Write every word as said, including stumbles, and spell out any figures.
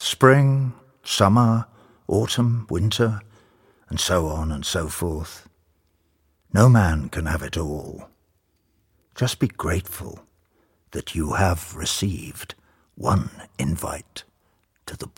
spring, summer, autumn, winter, and so on and so forth. No man can have it all. Just be grateful that you have received one invite to the